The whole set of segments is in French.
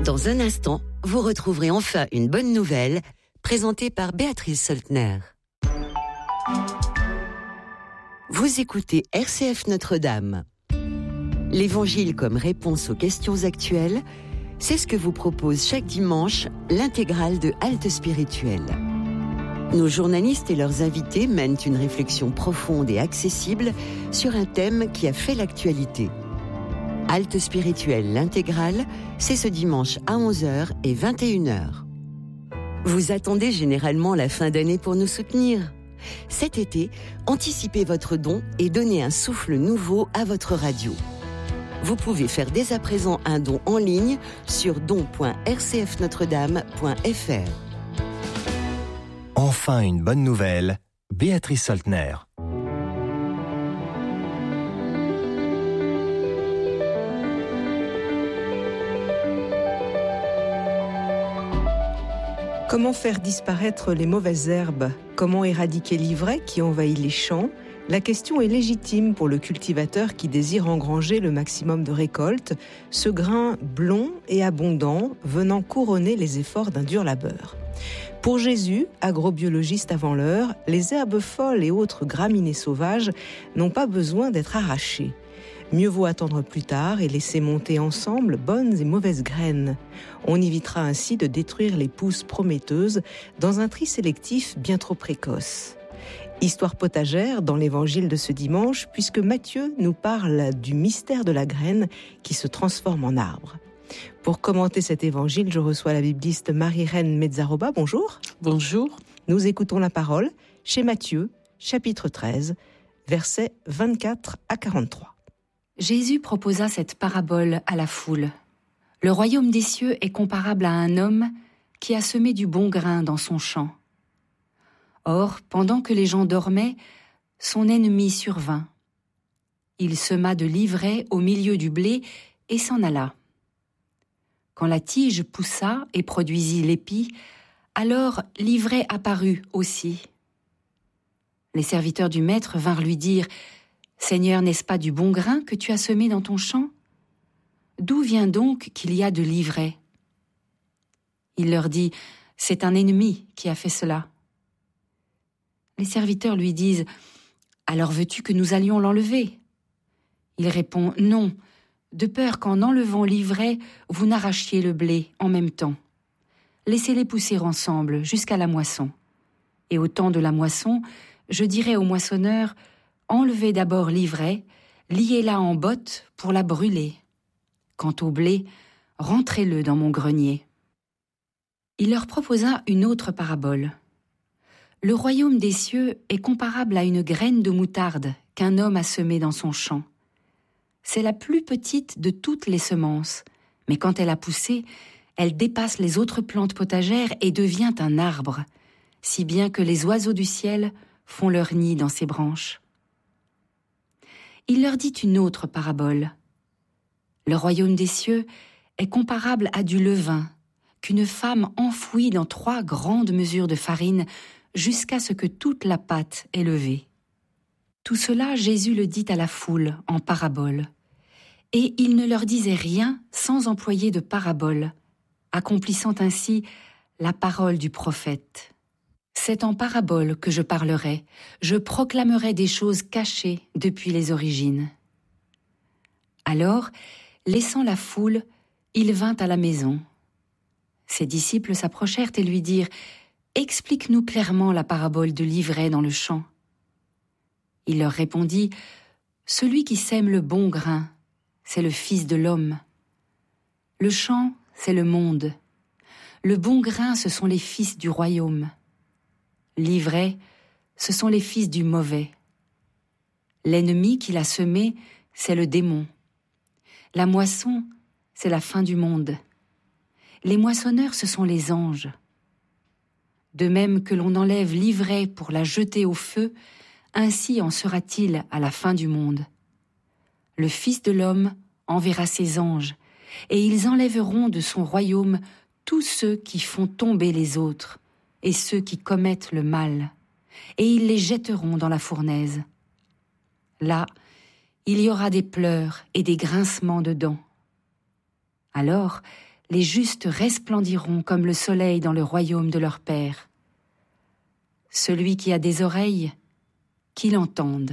Dans un instant, vous retrouverez enfin une bonne nouvelle présentée par Béatrice Soltner. Vous écoutez RCF Notre-Dame. L'Évangile comme réponse aux questions actuelles, c'est ce que vous propose chaque dimanche l'intégrale de Halte Spirituelle. Nos journalistes et leurs invités mènent une réflexion profonde et accessible sur un thème qui a fait l'actualité. Halte Spirituelle, l'intégrale, c'est ce dimanche à 11h et 21h. Vous attendez généralement la fin d'année pour nous soutenir. Cet été, anticipez votre don et donnez un souffle nouveau à votre radio. Vous pouvez faire dès à présent un don en ligne sur don.rcfnotredame.fr. Enfin une bonne nouvelle, Béatrice Soltner. Comment faire disparaître les mauvaises herbes ? Comment éradiquer l'ivraie qui envahit les champs ? La question est légitime pour le cultivateur qui désire engranger le maximum de récoltes, ce grain blond et abondant venant couronner les efforts d'un dur labeur. Pour Jésus, agrobiologiste avant l'heure, les herbes folles et autres graminées sauvages n'ont pas besoin d'être arrachées. Mieux vaut attendre plus tard et laisser monter ensemble bonnes et mauvaises graines. On évitera ainsi de détruire les pousses prometteuses dans un tri sélectif bien trop précoce. Histoire potagère dans l'évangile de ce dimanche, puisque Matthieu nous parle du mystère de la graine qui se transforme en arbre. Pour commenter cet évangile, je reçois la bibliste Marie-Reine Mezzaroba. Bonjour. Bonjour. Nous écoutons la parole chez Matthieu, chapitre 13, versets 24 à 43. Jésus proposa cette parabole à la foule. Le royaume des cieux est comparable à un homme qui a semé du bon grain dans son champ. Or, pendant que les gens dormaient, son ennemi survint. Il sema de l'ivraie au milieu du blé et s'en alla. Quand la tige poussa et produisit l'épi, alors l'ivraie apparut aussi. Les serviteurs du maître vinrent lui dire « Seigneur, n'est-ce pas du bon grain que tu as semé dans ton champ ? D'où vient donc qu'il y a de l'ivraie ?» Il leur dit « C'est un ennemi qui a fait cela. » Les serviteurs lui disent « Alors veux-tu que nous allions l'enlever ?» Il répond « Non, de peur qu'en enlevant l'ivraie, vous n'arrachiez le blé en même temps. Laissez-les pousser ensemble jusqu'à la moisson. Et au temps de la moisson, je dirai au moissonneur « Enlevez d'abord l'ivraie, liez-la en botte pour la brûler. Quant au blé, rentrez-le dans mon grenier. » Il leur proposa une autre parabole. Le royaume des cieux est comparable à une graine de moutarde qu'un homme a semée dans son champ. C'est la plus petite de toutes les semences, mais quand elle a poussé, elle dépasse les autres plantes potagères et devient un arbre, si bien que les oiseaux du ciel font leur nid dans ses branches. Il leur dit une autre parabole. Le royaume des cieux est comparable à du levain qu'une femme enfouit dans 3 grandes mesures de farine jusqu'à ce que toute la pâte est levée. Tout cela, Jésus le dit à la foule en parabole. Et il ne leur disait rien sans employer de parabole, accomplissant ainsi la parole du prophète. C'est en parabole que je parlerai, je proclamerai des choses cachées depuis les origines. Alors, laissant la foule, il vint à la maison. Ses disciples s'approchèrent et lui dirent « Explique-nous clairement la parabole de l'ivraie dans le champ. » Il leur répondit « Celui qui sème le bon grain, c'est le Fils de l'homme. Le champ, c'est le monde. Le bon grain, ce sont les fils du royaume. L'ivraie, ce sont les fils du mauvais. L'ennemi qui l'a semé, c'est le démon. La moisson, c'est la fin du monde. Les moissonneurs, ce sont les anges. De même que l'on enlève l'ivraie pour la jeter au feu, ainsi en sera-t-il à la fin du monde. Le Fils de l'homme enverra ses anges, et ils enlèveront de son royaume tous ceux qui font tomber les autres, et ceux qui commettent le mal, et ils les jetteront dans la fournaise. Là, il y aura des pleurs et des grincements de dents. Alors, les justes resplendiront comme le soleil dans le royaume de leur Père. Celui qui a des oreilles, qu'il entende.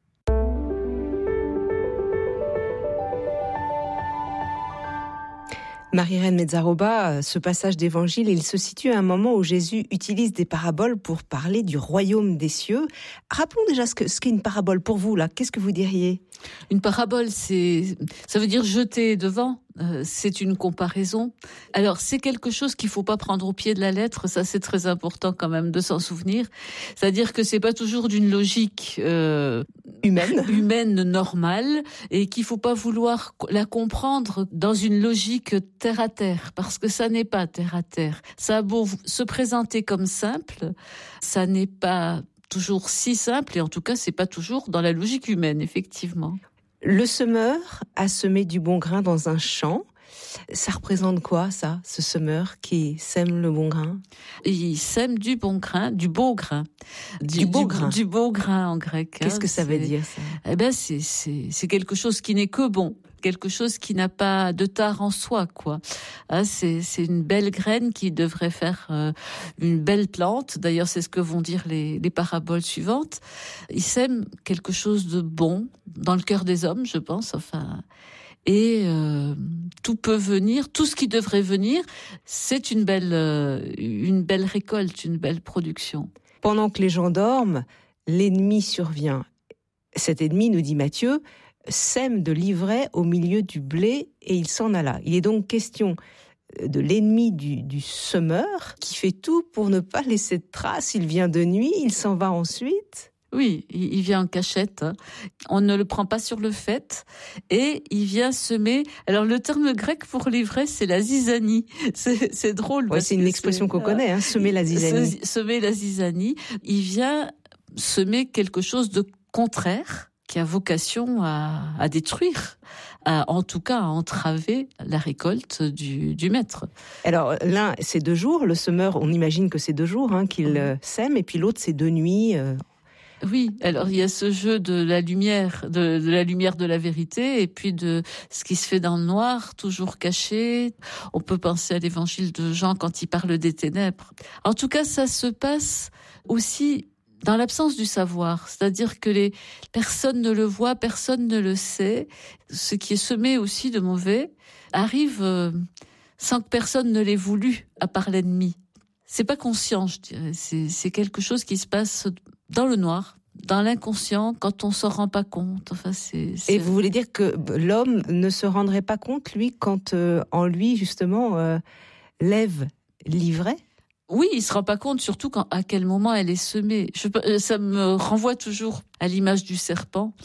Marie-Reine Mezzaroba, ce passage d'évangile, il se situe à un moment où Jésus utilise des paraboles pour parler du royaume des cieux. Rappelons déjà ce qu'est une parabole pour vous, là. Qu'est-ce que vous diriez ? Une parabole, ça veut dire jeter devant. C'est une comparaison. Alors, c'est quelque chose qu'il faut pas prendre au pied de la lettre. Ça, c'est très important quand même de s'en souvenir. C'est-à-dire que c'est pas toujours d'une logique humaine normale, et qu'il faut pas vouloir la comprendre dans une logique terre à terre, parce que ça n'est pas terre à terre. Ça a beau se présenter comme simple, ça n'est pas toujours si simple, et en tout cas, c'est pas toujours dans la logique humaine, effectivement. Le semeur a semé du bon grain dans un champ. Ça représente quoi, ça, ce semeur qui sème le bon grain ? Il sème du bon grain, du beau grain. Du beau grain. Du beau grain en grec. Qu'est-ce que ça veut dire, ça ? Eh ben, c'est quelque chose qui n'est que bon. Quelque chose qui n'a pas de tare en soi, quoi. C'est une belle graine qui devrait faire une belle plante. D'ailleurs, c'est ce que vont dire les paraboles suivantes. Il sème quelque chose de bon dans le cœur des hommes, je pense. Et tout peut venir, tout ce qui devrait venir, c'est une belle récolte, une belle production. Pendant que les gens dorment, l'ennemi survient. Cet ennemi, nous dit Matthieu, sème de l'ivraie au milieu du blé et il s'en alla. Il est donc question de l'ennemi du semeur qui fait tout pour ne pas laisser de traces. Il vient de nuit, il s'en va ensuite. Oui, il vient en cachette. On ne le prend pas sur le fait et il vient semer. Alors le terme grec pour l'ivraie, c'est la zizanie. C'est drôle. Ouais, c'est une expression qu'on connaît, semer la zizanie. Semer la zizanie. Il vient semer quelque chose de contraire, qui a vocation à détruire, en tout cas à entraver la récolte du maître. Alors l'un, c'est 2 jours, le semeur, on imagine que c'est 2 jours qu'il sème, et puis l'autre, c'est 2 nuits. Oui, alors il y a ce jeu de la lumière, de la lumière de la vérité, et puis de ce qui se fait dans le noir, toujours caché. On peut penser à l'évangile de Jean quand il parle des ténèbres. En tout cas, ça se passe aussi dans l'absence du savoir, c'est-à-dire que personne ne le voit, personne ne le sait. Ce qui est semé aussi de mauvais arrive sans que personne ne l'ait voulu, à part l'ennemi. C'est pas conscient, je dirais. C'est quelque chose qui se passe dans le noir, dans l'inconscient, quand on s'en rend pas compte. Et vous voulez dire que l'homme ne se rendrait pas compte, lui, quand en lui, justement, lève l'ivraie ? Oui, il se rend pas compte, surtout à quel moment elle est semée. Ça me renvoie toujours à l'image du serpent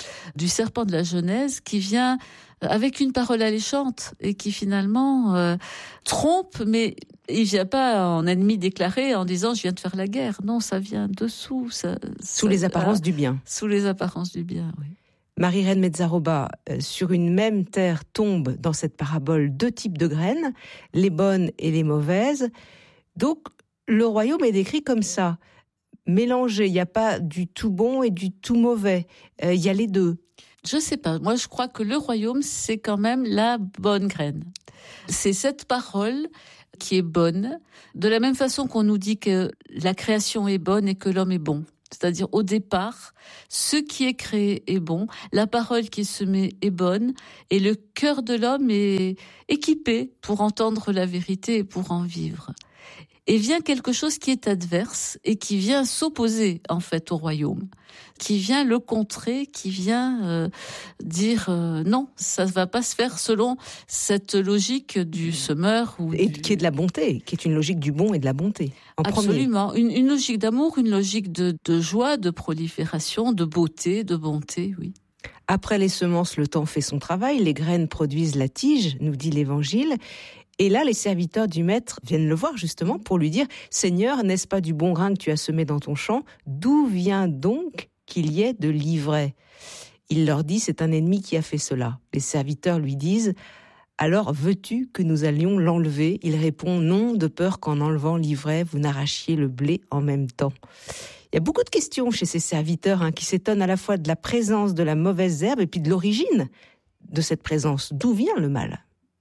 de la Genèse, qui vient avec une parole alléchante et qui finalement trompe, mais il vient pas en ennemi déclaré en disant je viens de faire la guerre. Non, ça vient dessous. Sous les apparences du bien. Sous les apparences du bien, oui. Marie-Reine Mezzaroba, sur une même terre tombent dans cette parabole 2 types de graines, les bonnes et les mauvaises. Donc, le royaume est décrit comme ça, mélangé. Il n'y a pas du tout bon et du tout mauvais. Il y a les 2. Je sais pas. Moi, je crois que le royaume, c'est quand même la bonne graine. C'est cette parole qui est bonne, de la même façon qu'on nous dit que la création est bonne et que l'homme est bon. C'est-à-dire, au départ, ce qui est créé est bon, la parole qui est semée est bonne, et le cœur de l'homme est équipé pour entendre la vérité et pour en vivre. Et vient quelque chose qui est adverse et qui vient s'opposer en fait au royaume, qui vient le contrer, qui vient dire non, ça ne va pas se faire selon cette logique du semeur. Qui est de la bonté, qui est une logique du bon et de la bonté. Absolument, une logique d'amour, une logique de joie, de prolifération, de beauté, de bonté, oui. Après les semences, le temps fait son travail, les graines produisent la tige, nous dit l'Évangile. Et là, les serviteurs du maître viennent le voir justement pour lui dire « Seigneur, n'est-ce pas du bon grain que tu as semé dans ton champ ? D'où vient donc qu'il y ait de l'ivraie ?» Il leur dit « C'est un ennemi qui a fait cela. » Les serviteurs lui disent « Alors veux-tu que nous allions l'enlever ?» Il répond « Non, de peur qu'en enlevant l'ivraie, vous n'arrachiez le blé en même temps. » Il y a beaucoup de questions chez ces serviteurs qui s'étonnent à la fois de la présence de la mauvaise herbe et puis de l'origine de cette présence. D'où vient le mal ?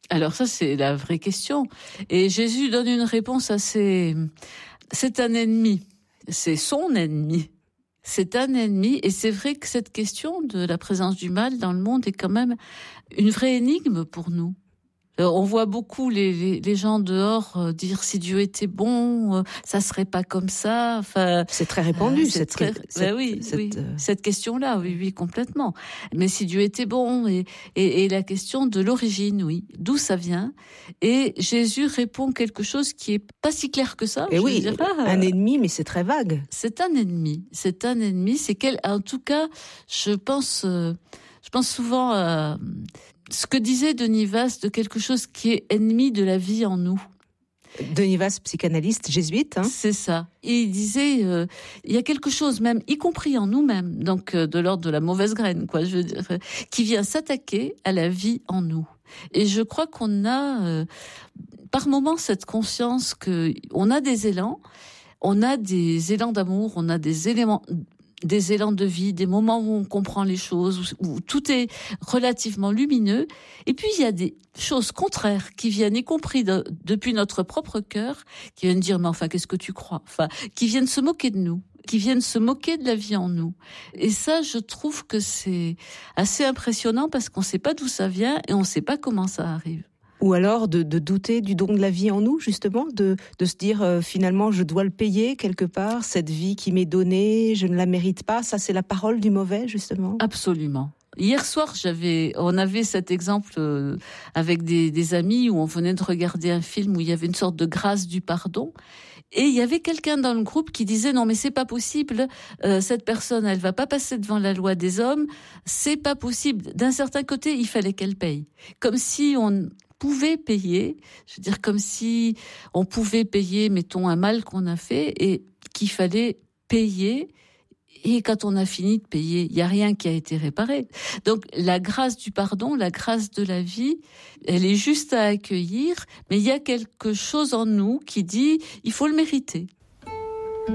Alors ça, c'est la vraie question. Et Jésus donne une réponse assez... C'est un ennemi. C'est son ennemi. C'est un ennemi. Et c'est vrai que cette question de la présence du mal dans le monde est quand même une vraie énigme pour nous. On voit beaucoup les gens dehors dire si Dieu était bon, ça serait pas comme ça. Enfin, c'est très répandu cette question-là, oui, complètement. Mais si Dieu était bon et la question de l'origine, oui, d'où ça vient. Et Jésus répond quelque chose qui est pas si clair que ça. Et oui, un ennemi, mais c'est très vague. C'est un ennemi. En tout cas, je pense souvent à ce que disait Denis Vasse de quelque chose qui est ennemi de la vie en nous. Denis Vasse, psychanalyste jésuite. C'est ça. Et il disait, il y a quelque chose même, y compris en nous-mêmes, donc de l'ordre de la mauvaise graine, quoi, je veux dire, qui vient s'attaquer à la vie en nous. Et je crois qu'on a, par moments, cette conscience qu'on a des élans d'amour, on a des élans de vie, des moments où on comprend les choses, où tout est relativement lumineux. Et puis, il y a des choses contraires qui viennent, y compris depuis notre propre cœur, qui viennent dire, mais enfin, qu'est-ce que tu crois? Enfin, qui viennent se moquer de nous, qui viennent se moquer de la vie en nous. Et ça, je trouve que c'est assez impressionnant parce qu'on ne sait pas d'où ça vient et on ne sait pas comment ça arrive. Ou alors de douter du don de la vie en nous, justement, de se dire finalement je dois le payer quelque part, cette vie qui m'est donnée, je ne la mérite pas. Ça, c'est la parole du mauvais, justement. Absolument. Hier soir, on avait cet exemple avec des amis où on venait de regarder un film où il y avait une sorte de grâce du pardon. Et il y avait quelqu'un dans le groupe qui disait non mais c'est pas possible, cette personne elle va pas passer devant la loi des hommes, c'est pas possible. D'un certain côté, il fallait qu'elle paye, comme si on pouvait payer, je veux dire comme si on pouvait payer, mettons, un mal qu'on a fait et qu'il fallait payer. Et quand on a fini de payer, il n'y a rien qui a été réparé. Donc la grâce du pardon, la grâce de la vie, elle est juste à accueillir, mais il y a quelque chose en nous qui dit il faut le mériter.